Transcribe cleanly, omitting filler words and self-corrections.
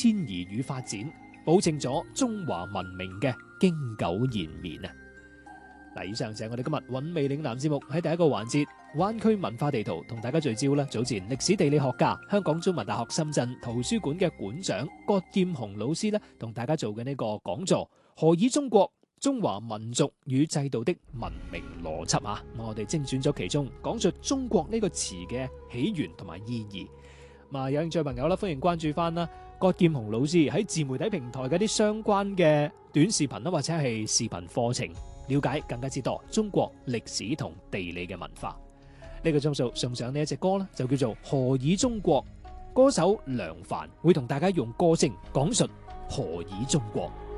遷移與發展，保證咗中華文明嘅經久延綿啊！嗱，以上就係我哋今日韻味嶺南節目喺第一個環節灣區文化地圖同大家聚焦啦。早前歷史地理學家、香港中文大學深圳圖書館嘅館長葛劍虹老師咧，同大家做嘅呢個講座《何以中國：中華民族與制度的文明邏輯》啊！我哋精選咗其中講述中國呢個詞嘅起源同埋意義。有興趣嘅朋友啦，歡迎關注翻啦葛劍虹老師喺自媒體平台嘅啲相關嘅短視頻啦，或者係視頻課程，了解更加之多中國歷史同地理嘅文化。呢個鐘數送上呢一隻歌啦，就叫做《何以中國》，歌手梁凡會同大家用歌聲講述何以中國。